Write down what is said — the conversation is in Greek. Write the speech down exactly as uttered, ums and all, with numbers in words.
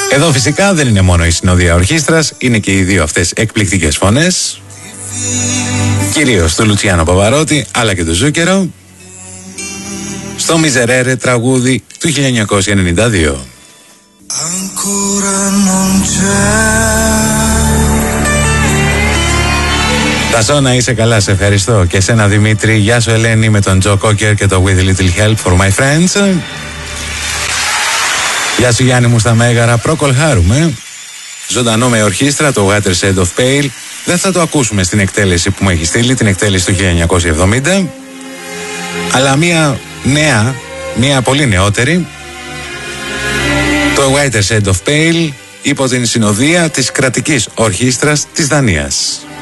Εδώ φυσικά δεν είναι μόνο η συνοδεία ορχήστρας, είναι και οι δύο αυτές εκπληκτικές φωνές, κυρίως του Λουτσιάνο Παβαρότη αλλά και του Ζούκερο, στο Μιζερέρε τραγούδι του χίλια εννιακόσια ενενήντα δύο. Τασό, να είσαι καλά, σε ευχαριστώ. Και σένα Δημήτρη, γεια σου Ελένη με τον Τζο Κόκερ και το With a Little Help for My Friends. Γεια σου Γιάννη μου στα Μέγαρα, προκολχάρουμε. Ζωντανό με ορχήστρα, το Watershed of Pale. Δεν θα το ακούσουμε στην εκτέλεση που μου έχει στείλει, την εκτέλεση του χίλια εννιακόσια εβδομήντα, αλλά μία νέα, μία πολύ νεότερη, το Watershed of Pale, υπό την συνοδεία της κρατικής ορχήστρας της Δανίας.